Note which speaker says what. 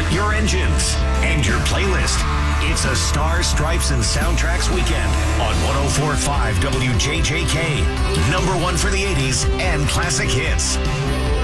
Speaker 1: your engines, and your playlist. It's a Stars, Stripes, and Soundtracks weekend on 104.5 WJJK. Number one for the 80s and classic hits.